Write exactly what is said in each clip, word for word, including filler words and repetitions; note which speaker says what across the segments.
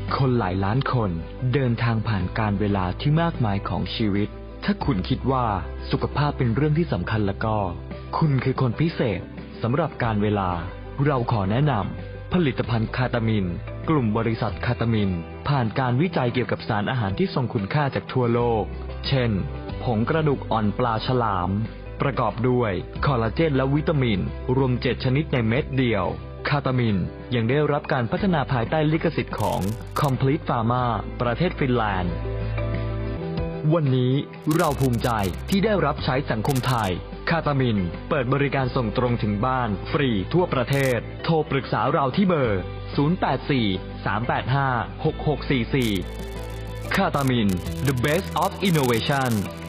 Speaker 1: คนหลายล้านคนเดินทางผ่านการเวลาที่มากมายของชีวิตถ้าคุณคิดว่าสุขภาพเป็นเรื่องที่สำคัญแล้วก็คุณคือคนพิเศษสำหรับการเวลาเราขอแนะนำผลิตภัณฑ์คาตามินกลุ่มบริษัทคาตามินผ่านการวิจัยเกี่ยวกับสารอาหารที่ทรงคุณค่าจากทั่วโลกเช่นผงกระดูกอ่อนปลาฉลามประกอบด้วยคอลลาเจนและวิตามินรวมเจ็ดชนิดในเม็ดเดียวคาตามินยังได้รับการพัฒนาภายใต้ลิขสิทธิ์ของ Complete Pharma ประเทศฟินแลนด์วันนี้เราภูมิใจที่ได้รับใช้สังคมไทยคาตามินเปิดบริการส่งตรงถึงบ้านฟรีทั่วประเทศโทรปรึกษาเราที่เบอร์ศูนย์ แปด สี่ สาม แปด ห้า หก หก สี่ สี่คาตามิน The Best of Innovation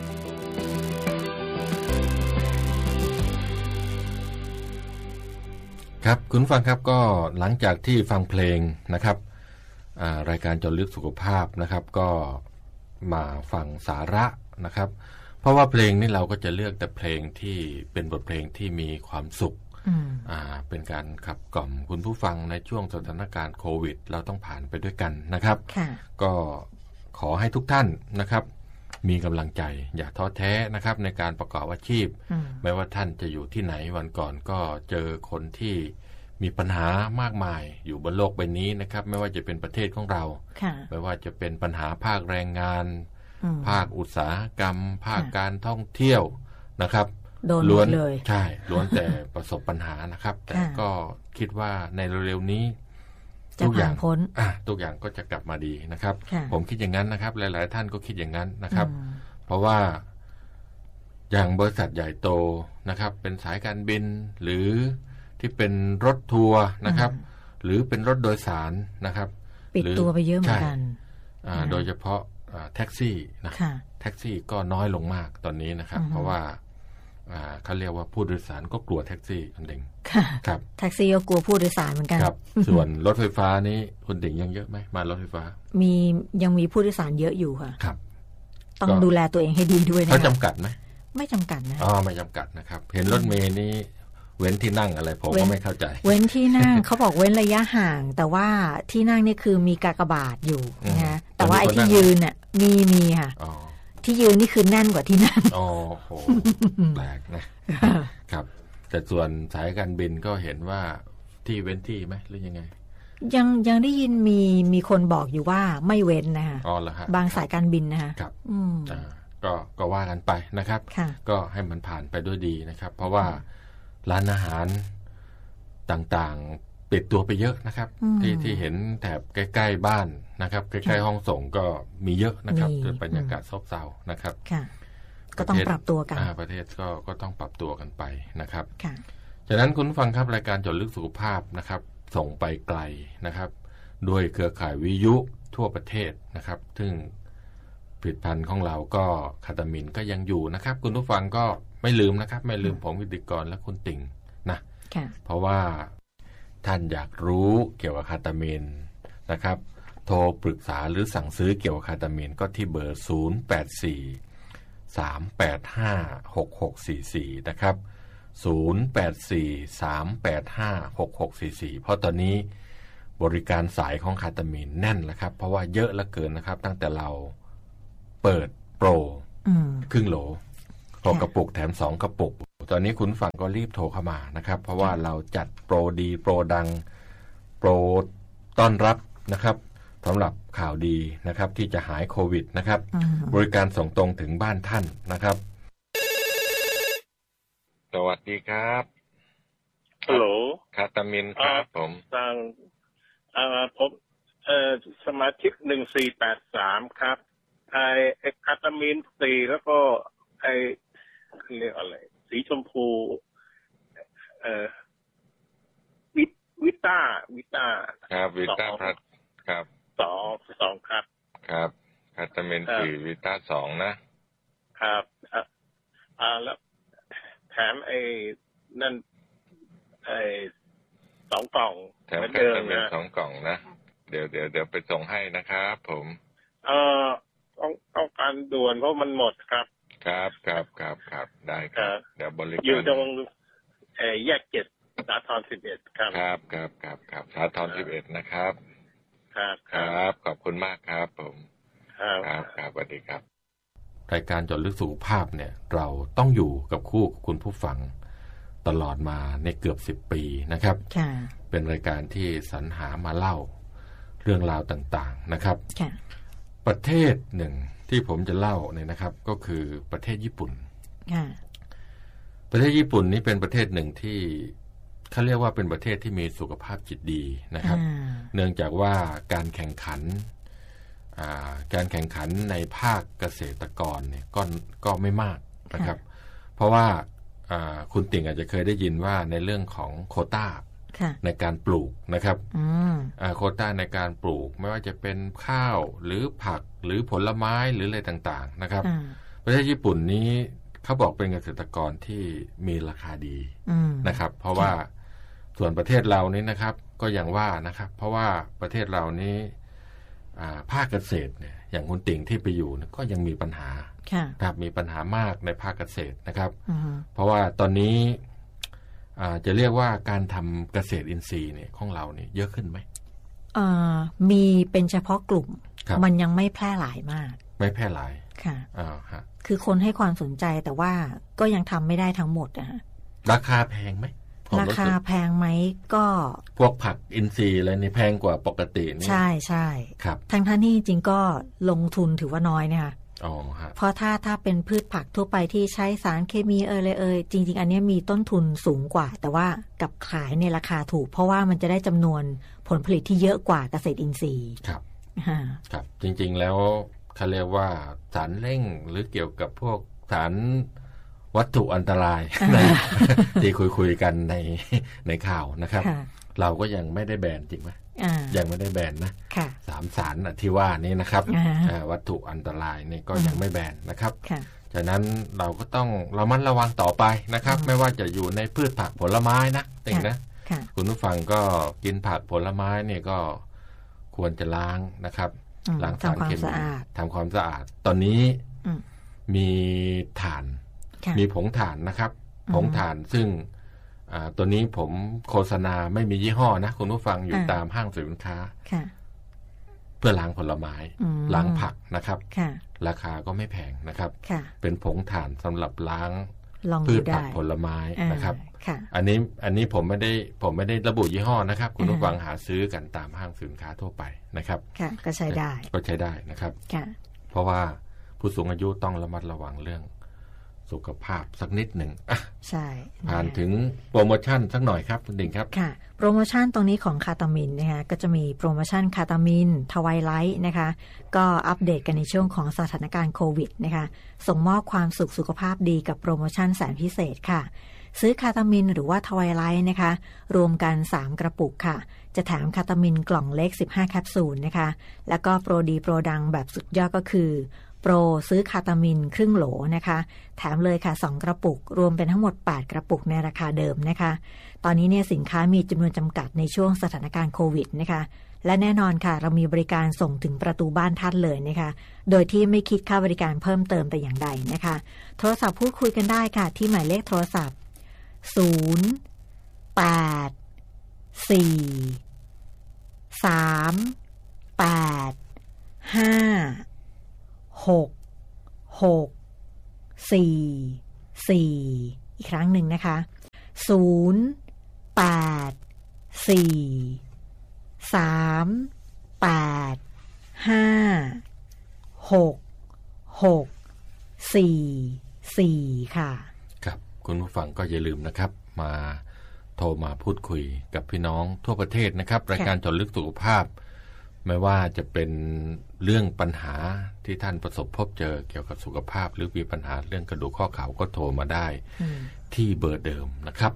Speaker 2: ครับคุณฟังครับก็หลังจากที่ฟังเพลงนะครับรายการเจาะลึกสุขภาพนะครับก็มาฟังสาระนะครับเพราะว่าเพลงนี้เราก็จะเลือกแต่เพลงที่เป็นบทเพลงที่มีความสุขอ่าเป็นการขับกล่อมคุณผู้ฟังในช่วงสถานการณ์โควิดเราต้องผ่านไปด้วยกันนะครับก็ขอให้ทุกท่านนะครับมีกำลังใจอย่าท้อแท้นะครับในการประกอบอาชีพไม่ว่าท่านจะอยู่ที่ไหนวันก่อนก็เจอคนที่มีปัญหามากมายอยู่บนโลกใบนี้นะครับไม่ว่าจะเป็นประเทศของเราไม่ว่าจะเป็นปัญหาภาคแรงงานภาคอุตสาหกรรมภาคการท่องเที่ยวนะครับล้วนเลยใช่ล้วนแต่ประสบปัญหานะครับแต่ก็คิดว่าในเร็วๆนี้ทุกอย่างพ้นอ่ะทุกอย่างก็จะกลับมาดีนะครับผมคิดอย่างนั้นนะครับหลายๆท่านก็คิดอย่างนั้นนะครับเพราะว่าอย่างบริษัทใหญ่โตนะครับเป็นสายการบินหรือที่เป็นรถทัวร์นะครับหรือเป็นรถโดยสารนะครับ
Speaker 3: ปิดตัวไปเยอะเหมือนกัน
Speaker 2: โดยเฉพาะแท็กซี่นะแท็กซี่ก็น้อยลงมากตอนนี้นะครับเพราะว่าเขาเรียกว่าผู้โดยสารก็กลัวแท็กซี่คุณเด่ง
Speaker 3: ครับแท็กซี่ก็กลัวผู้โดยสารเหมือนกัน
Speaker 2: ครับส่วนรถไฟฟ้านี้คุณเด่งยังเยอะไหมมารถไฟฟ้า
Speaker 3: มียังมีผู้โดยสารเยอะอยู่ค่ะ
Speaker 2: ครับ
Speaker 3: ต้องดูแลตัวเองให้ดีด้วยนะ
Speaker 2: เขาจำกัดไหม
Speaker 3: ไม่จำกัดนะ
Speaker 2: อ๋อไม่จำกัดนะครับเห็นรถเมล์นี้เว้นที่นั่งอะไรผมก็ไม่เข้าใจ
Speaker 3: เว้นที่นั่ง เขาบอกเว้นระยะห่างแต่ว่าที่นั่งนี่คือมีกากบาทอยู่นะแต่ว่าไอ้ที่ยืนน่ะมีมีค่ะที่ยืนนี่คือแน่นกว่าที่นั่ง
Speaker 2: อ๋อโหแปลกนะครับแต่ส่วนสายการบินก็เห็นว่าที่เว้นที่ไหมหรือยังไง
Speaker 3: ยังยังได้ยินมีมีคนบอกอยู่ว่าไม่เว้นนะคะ
Speaker 2: อ๋อเหรอฮะ
Speaker 3: บางสายการบินนะคะ
Speaker 2: ครับอืมอ่าก็ก็ว่ากันไปนะครับก็ให้มันผ่านไปด้วยดีนะครับเพราะว่าร้านอาหารต่างๆปิดตัวไปเยอะนะครับที่ที่เห็นแถบใกล้ๆบ้านนะครับใกล้ๆห้องส่งก็มีเยอะนะครับเป็นบรรยากาศซบเซานะครับ
Speaker 3: ก็ต้องปรับตัวกัน
Speaker 2: ประเทศก็ก็ต้องปรับตัวกันไปนะครับฉะนั้นคุณฟังครับรายการเจาะลึกสุขภาพนะครับส่งไปไกลนะครับด้วยเครือข่ายวิทยุทั่วประเทศนะครับซึ่งผลิตภัณฑ์ของเราก็คาตามินก็ยังอยู่นะครับคุณผู้ฟังก็ไม่ลืมนะครับไม่ลืมผมพิธีกรและคุณติ่งนะเพราะว่าท่านอยากรู้เกี่ยวกับคาตามินนะครับโทรปรึกษาหรือสั่งซื้อเกี่ยวกับคาตามินก็ที่เบอร์ศูนย์ แปด สี่ สาม แปด ห้า หก หก สี่ สี่นะครับศูนย์ แปด สี่ สาม แปด ห้า หก หก สี่ สี่เพราะตอนนี้บริการสายของคาตามินแน่นแล้วครับเพราะว่าเยอะเหลือเกินนะครับตั้งแต่เราเปิดโปรครึ่งโหลหกกระปุกแถมสองกระปุกตอนนี้คุณฟังก็รีบโทรเข้ามานะครับเพราะว่าเราจัดโปรดีโปรดังโปรต้อนรับนะครับสำหรับข่าวดีนะครับที่จะหายโควิดนะครับบริการส่งตรงถึงบ้านท่านนะครับสวัสดีครับ
Speaker 4: ฮัลโหล
Speaker 2: คาตามินครับผม
Speaker 4: ทางอ่าผมเอ่อสมาชิกหนึ่งสี่แปดสามครับไอ้คาตามินสี่แล้วก็ไอ้เรียกอะไรสีชมพูเอ่อวิวิต้าวิต้า
Speaker 2: ครับวิต้าพัดครับ
Speaker 4: สองสองครับ
Speaker 2: ครับคาตามินสี่วิต้าสองนะครับ
Speaker 4: อ่าอ่าแล้วแถมไอ้นั่นไอ้สองกล่อง
Speaker 2: แถมคาตามินสองกล่องนะเดี๋ยวเดี๋ยวเดี๋ยวไปส่งให้นะครับผม
Speaker 4: เอ่อต้องต้องการด่วนเพราะมันหมดครับ
Speaker 2: ครับครับครับครับได้ครับเดี๋ยวบริการ
Speaker 4: อยู่ตรงเอ่อแยกเจ็ดสาทรสิบเอ็ดครับ
Speaker 2: ครับครับครับครับสาทรสิบเอ็ดนะครับ
Speaker 4: ครับ
Speaker 2: ครับขอบคุณมากครับผม
Speaker 4: ครับ
Speaker 2: ครับครับสวัสดีครับรายการเจาะลึกสุขภาพเนี่ยเราต้องอยู่กับคู่คุณผู้ฟังตลอดมาในเกือบสิบปีนะครับเป็นรายการที่สรรหามาเล่าเรื่องราวต่างๆนะครับประเทศหนึ่งที่ผมจะเล่าเนี่ยนะครับก็คือประเทศญี่ปุ่นประเทศญี่ปุ่นนี้เป็นประเทศหนึ่งที่เขาเรียกว่าเป็นประเทศที่มีสุขภาพจิตดีนะครับเนื่องจากว่าการแข่งขันการแข่งขันในภาคเกษตรกรเนี่ยก็ก็ไม่มากนะครับเพราะว่าคุณติ่งอาจจะเคยได้ยินว่าในเรื่องของโควต้าในการปลูกนะครับโควต้าในการปลูกไม่ว่าจะเป็นข้าวหรือผักหรือผลไม้หรืออะไรต่างๆนะครับประเทศญี่ปุ่นนี้เขาบอกเป็นเกษตรกรที่มีราคาดีนะครับเพราะว่าส่วนประเทศเรานี้นะครับก็อย่างว่านะครับเพราะว่าประเทศเรานี้ภาคเกษตรเนี่ยอย่างคุณติ่งที่ไปอยู่ก็ยังมีปัญหาครับมีปัญหามากในภาคเกษตรนะครับเพราะว่าตอนนี้จะเรียกว่าการทำเกษตรอินทรีย์เนี่ยของเราเนี่ยเยอะขึ้นไหม
Speaker 3: มีเป็นเฉพาะกลุ่มมันยังไม่แพร่หลายมาก
Speaker 2: ไม่แพร่หลาย
Speaker 3: ค่ะคือคนให้ความสนใจแต่ว่าก็ยังทำไม่ได้ทั้งหมดนะฮะ
Speaker 2: ราคาแพงไหม
Speaker 3: ราคาแพงไหมก็
Speaker 2: พวกผักอินทรีย์อะไรนี่แพงกว่าปกตินี่
Speaker 3: ใช่ใช่
Speaker 2: ครับ
Speaker 3: ทั้งท่านที่จริงก็ลงทุนถือว่าน้อยนะคะ
Speaker 2: อ๋อฮะ
Speaker 3: เพราะถ้าถ้าเป็นพืชผักทั่วไปที่ใช้สารเคมีเออเลยเออจริงๆอันนี้มีต้นทุนสูงกว่าแต่ว่ากับขายในราคาถูกเพราะว่ามันจะได้จำนวนผลผลิตที่เยอะกว่าเกษตรอินทรีย์
Speaker 2: ครับครับจริงๆแล้วเขาเรียกว่าสารเร่งหรือเกี่ยวกับพวกสารวัตถุอันตรายที่คุยๆกันในในข่าวนะครับเราก็ยังไม่ได้แบนจริงไหมยังไม่ได้แบนนะสามสารที่ว่านี้นะครับวัตถุอันตรายนี่ก็ยังไม่แบนนะครับฉะนั้นเราก็ต้องระมัดระวังต่อไปนะครับไม่ว่าจะอยู่ในพืชผักผลไม้นะติงนะคุณผู้ฟังก็กินผักผลไม้เนี่ยก็ควรจะล้างนะครับล้างสารเคมีทำความสะอาดตอนนี้มีถ่านมีผงถ่านนะครับผงถ่านซึ่งตัวนี้ผมโฆษณาไม่มียี่ห้อนะคุณผู้ฟังอยู่ตามห้างสรรพสินค้าเพื่อล้างผลไม้ล้างผักนะครับราคาก็ไม่แพงนะครับเป็นผงถ่านสำหรับล้างพืชผักผลไม้นะครับอันนี้อันนี้ผมไม่ได้ผมไม่ได้ระบุยี่ห้อนะครับคุณผู้ฟังหาซื้อกันตามห้างสินค้าทั่วไปนะครับ
Speaker 3: ก็ใช้ได้
Speaker 2: ก็ใช้ได้นะครับเพราะว่าผู้สูงอายุต้องระมัดระวังเรื่องสุขภาพสักนิดหนึ่งอ่ะ
Speaker 3: ใช่
Speaker 2: ผ่านถึงโปรโมชั่นสักหน่อยครับคุณดิ่งครับ
Speaker 3: ค่ะโปรโมชั่นตรงนี้ของคาตามินนะคะก็จะมีโปรโมชั่นคาตามินทวายไลท์นะคะก็อัปเดตกันในช่วงของสถานการณ์โควิดนะคะส่งมอบความสุขสุขภาพดีกับโปรโมชั่นแสนพิเศษค่ะซื้อคาตามินหรือว่าทวายไลท์นะคะรวมกันสามกระปุกค่ะจะแถมคาตามินกล่องเล็กสิบห้าแคปซูลนะคะแล้วก็โปรดีโปรดังแบบสุดยอดก็คือโปรซื้อคาตามินครึ่งโหลนะคะแถมเลยค่ะสองกระปุกรวมเป็นทั้งหมดแปดกระปุกในราคาเดิมนะคะตอนนี้เนี่ยสินค้ามีจำนวนจำกัดในช่วงสถานการณ์โควิดนะคะและแน่นอนค่ะเรามีบริการส่งถึงประตูบ้านท่านเลยนะคะโดยที่ไม่คิดค่าบริการเพิ่มเติมแต่อย่างใดนะคะโทรศัพท์พูดคุยกันได้ค่ะที่หมายเลขโทรศัพท์ศูนย์ แปด สี่ สาม แปด ห้าหก หก สี่ สี่ อีกครั้งหนึ่งนะคะศูนย์ แปด สี่ สาม แปด ห้า หก หก สี่ สี่ ค่ะ
Speaker 2: ครับคุณผู้ฟังก็อย่าลืมนะครับมาโทรมาพูดคุยกับพี่น้องทั่วประเทศนะครับรายการเจาะลึกสุขภาพไม่ว่าจะเป็นเรื่องปัญหาที่ท่านประสบพบเจอเกี่ยวกับสุขภาพหรือมีปัญหาเรื่องกระดูกข้อเข่าก็โทรมาได้ที่เบอร์เดิมนะครับ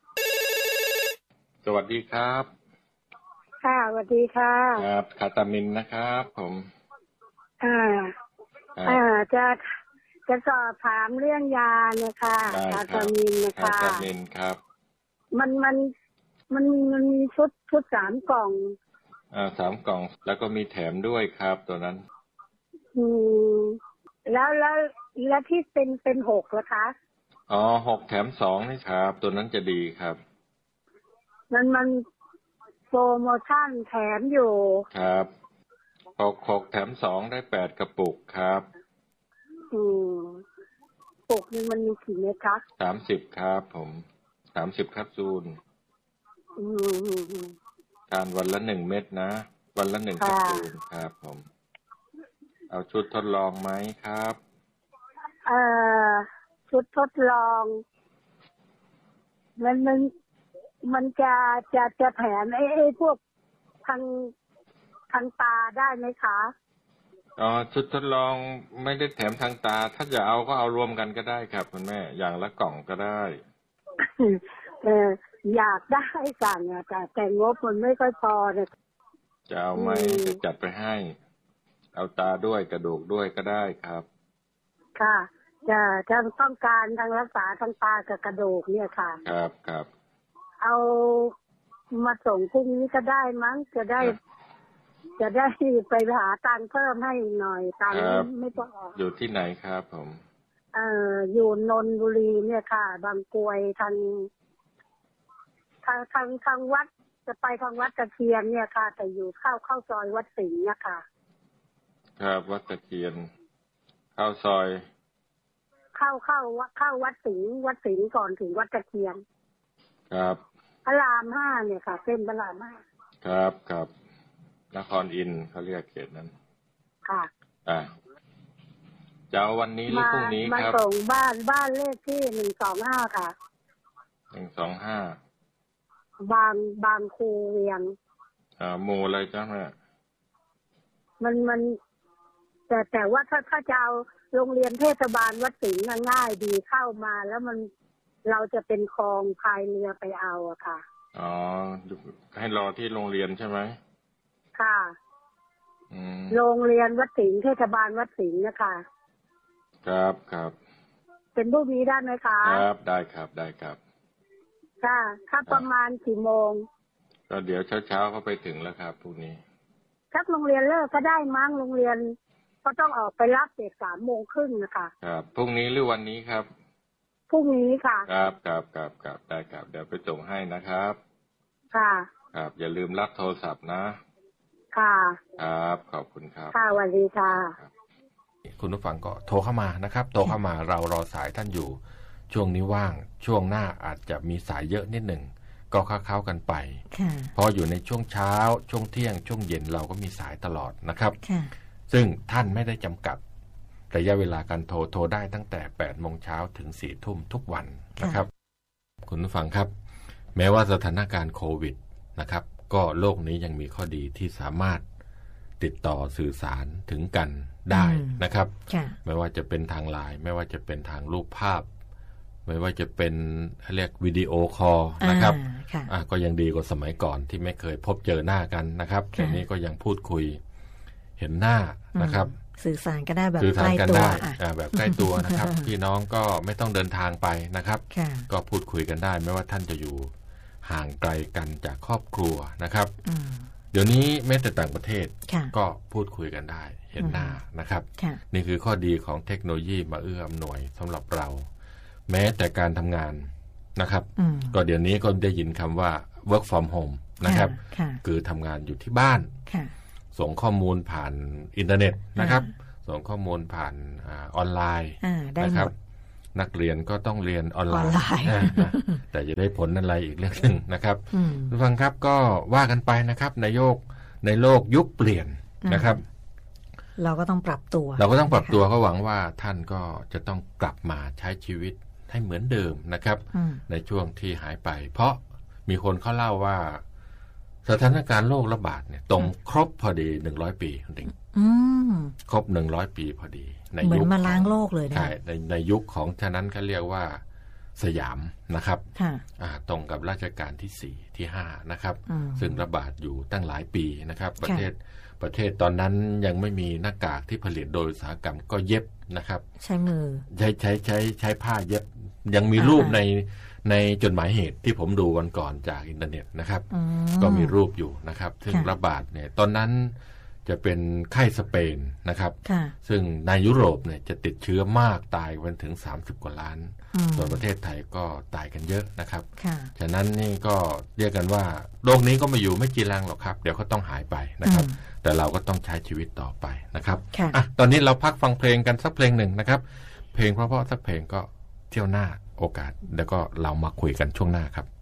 Speaker 2: สวัสดีครับ
Speaker 5: ค่ะสวัสดีค่ะ
Speaker 2: ครับคาตามินนะครับผม
Speaker 5: อ่าอ่าจะจะสอบถามเรื่องยาเนี่ยค่ะคาตามินนะคะ
Speaker 2: คาตามินครับ
Speaker 5: มันมันมันมันมีชุดชุดสามกล่อง
Speaker 2: อ่าสามกล่องแล้วก็มีแถมด้วยครับตัวนั้น
Speaker 5: อืมแล้วแล้วแล้วที่เป็นเป็นหกเหรอคะ
Speaker 2: อ๋อหกแถมสองนี่ครับตัวนั้นจะดีครับ
Speaker 5: มันมันโปรโมชั่นแถมอยู่
Speaker 2: ครับหกหกแถมสองได้แปดกระปุกครับ
Speaker 5: อืมปุกนี่มันมีกี่เม็ดคะ
Speaker 2: สามสิบครับผมสามสิบแคปซูล
Speaker 5: อืม
Speaker 2: ทานวันละหนึ่งเม็ดนะวันละหนึ่งแคปซูลครับผมเอาชุดทดลองไหมครับ
Speaker 5: เอ่อชุดทดลองมันมันมันจะจะจะแถมไอ้ไอ้พวกทางทางตาได้ไหมคะ
Speaker 2: อ๋อชุดทดลองไม่ได้แถมทางตาถ้าจะเอาก็เอารวมกันก็ได้ครับคุณแม่อย่างละกล่องก็ได้
Speaker 5: เอออยากได้สั่งอะแต่แต่งบมันไม่ค่อยพอเนี่ย
Speaker 2: จะเอาไหมจะจัดไปให้เอาตาด้วยกระดูกด้วยก็ได้ครับ
Speaker 5: ค่ะจะจะต้องการทางรักษาทางตากับกระดูกเนี่ยค่ะ
Speaker 2: ครับครับ
Speaker 5: เอามาส่งพรุ่งนี้ก็ได้มั้งจะได้จะได้ไปหาตังค์เพิ่มให้หน่อยตังค์ไม่พอ
Speaker 2: อยู่ที่ไหนครับผม
Speaker 5: เอ่ออยู่นนทบุรีเนี่ยค่ะบางกรวยทางทางทางทางวัดจะไปทางวัดตะเคียนเนี่ยค่ะแต่อยู่เข้าเข้าซอยวัดสิงห์เนี่ยค่ะ
Speaker 2: ครับวัดตะเคียนเข้าซอย
Speaker 5: เข้าเข้าเข้าวัดสิงห์วัดสิงห์ก่อนถึงวัดตะเคียน
Speaker 2: ครับ
Speaker 5: พระรามห้าเนี่ยค่ะเส้นพระรามห้า
Speaker 2: ครับครับนครอินทร์เขาเรียกเขตนั้น
Speaker 5: ค่ะ
Speaker 2: อ่าจะเอาวันนี้หรือพรุ่งนี้ครับ
Speaker 5: มาส่งบ้านบ้านเลขที่หนึ่งสองห้าค่ะ
Speaker 2: หนึ่งสองห้า
Speaker 5: บางบางคูเวียง
Speaker 2: อ่าหมู่อะไรจ้าแม่
Speaker 5: มันมันแต่แต่ว่าถ้าถ้าจะเอาโรงเรียนเทศบาลวัดสิงห์ง่ายดีเข้ามาแล้วมันเราจะเป็นคลองพายเรือไปเอาอะค่ะ
Speaker 2: อ๋อให้รอที่โรงเรียนใช่ไหม
Speaker 5: ค่ะโรงเรียนวัดสิงห์เทศบาลวัดสิงห์นะคะ
Speaker 2: ครับครับ
Speaker 5: เป็นรูปนี้ได้ไหมคะ
Speaker 2: ครับได้ครับได้ครับ
Speaker 5: ค่ะถ้าประมาณกี่โมง
Speaker 2: ก็เดี๋ยวเช้าเช้าเขาไปถึงแล้วครับพรุ่งนี้
Speaker 5: ถ้าโรงเรียนเลิกก็ได้มั้งโรงเรียนก็ต้องออกไปรับเด็กสามโมงครึ่งนะคะ
Speaker 2: ครับพรุ่งนี้หรือวันนี้ครับ
Speaker 5: พรุ่งนี้ค่ะ
Speaker 2: ครับครับครับครับได้ครับเดี๋ยวไปส่งให้นะครับ
Speaker 5: ค่ะ
Speaker 2: ครับอย่าลืมรับโทรศัพท์นะ
Speaker 5: ค่ะ
Speaker 2: ครับขอบคุณครับ
Speaker 5: ค่ะสวัสดีค่ะ
Speaker 2: คุณผู้ฟังก็โทรเข้ามานะครับโทรเข้ามาเรารอสายท่านอยู่ช่วงนี้ว่างช่วงหน้าอาจจะมีสายเยอะนิดหนึ่งก็เข้าๆกันไปเพราะอยู่ในช่วงเช้าช่วงเที่ยงช่วงเย็นเราก็มีสายตลอดนะครับซึ่งท่านไม่ได้จำกัดระยะเวลาการโทรโทรได้ตั้งแต่แปดโมงเช้าถึงสี่ทุ่มทุกวันนะครับคุณผู้ฟังครับแม้ว่าสถานการณ์โควิดนะครับก็โลกนี้ยังมีข้อดีที่สามารถติดต่อสื่อสารถึงกันได้นะครับไม่ว่าจะเป็นทางไลน์ไม่ว่าจะเป็นทางรูปภาพไม่ว่าจะเป็นเรียกวิดีโอคอลนะครับอ่ะก็ยังดีกว่าสมัยก่อนที่ไม่เคยพบเจอหน้ากันนะครับแต่นี้ก็ยังพูดคุยเห็นหน้านะครับ
Speaker 3: สื่อสารกันได้แบบใกล้ตัว
Speaker 2: แบบใกล้ตัวนะครับพี่น้องก็ไม่ต้องเดินทางไปนะครับก็พูดคุยกันได้ไม่ว่าท่านจะอยู่ห่างไกลกันจากครอบครัวนะครับเดี๋ยวนี้แม้แต่ต่างประเทศก็พูดคุยกันได้เห็นหน้านะครับนี่คือข้อดีของเทคโนโลยีมาเอื้ออำนวยสำหรับเราแม้แต่การทำงานนะครับก็เดี๋ยวนี้ก็ได้ยินคำว่า work from home นะครับคือทำงานอยู่ที่บ้านส่งข้อมูลผ่านอินเทอร์เน็ตนะครับส่งข้อมูลผ่านออนไลน์นะครับนักเรียนก็ต้องเรียนออนไลน์แต่จะได้ผลอะไรอีกเรื่องนึงนะครับทุกท่านครับก็ว่ากันไปนะครับในโลกในโลกยุคเปลี่ยนนะครับ
Speaker 3: เราก็ต้องปรับตัว
Speaker 2: เราก็ต้องปรับตัวก็หวังว่าท่านก็จะต้องกลับมาใช้ชีวิตให้เหมือนเดิมนะครับในช่วงที่หายไปเพราะมีคนเขาเล่าว่าสถานการณ์โรคระบาดเนี่ยตรงครบพอดีหนึ่งร้อยปีจริงครบหนึ่งร้อยปีพอดี
Speaker 3: ในยุคเหมือนมาล้างโลกเลยนะ
Speaker 2: ใช่ในในยุคของฉะนั้นเขาเรียกว่าสยามนะครับตรงกับรัชกาลที่สี่ที่ห้านะครับซึ่งระบาดอยู่ตั้งหลายปีนะครับประเทศประเทศตอนนั้นยังไม่มีหน้ากากที่ผลิตโดยอุตสาหกรรมก็เย็บนะครับ
Speaker 3: ใช้มือ
Speaker 2: ใช้ใช้ใช้ใช้ผ้าเย็บยังมีรูปในในจดหมายเหตุที่ผมดูวันก่อนจากอินเทอร์เน็ตนะครับก็มีรูปอยู่นะครับซึ่งระบาดเนี่ยตอนนั้นจะเป็นไข้สเปนนะครับซึ่งในยุโรปเนี่ยจะติดเชื้อมากตายกันถึงสามสิบกว่าล้านส่วนประเทศไทยก็ตายกันเยอะนะครับฉะนั้นนี่ก็เรียกกันว่าโรคนี้ก็มาอยู่ไม่จีรังหรอกครับเดี๋ยวก็ต้องหายไปนะครับแต่เราก็ต้องใช้ชีวิตต่อไปนะครับอ่ะตอนนี้เราพักฟังเพลงกันสักเพลงหนึ่งนะครับเพลงเพราะๆสักเพลงก็เที่ยวหน้าโอกาสแล้วก็เรามาคุยกันช่วงหน้าครับ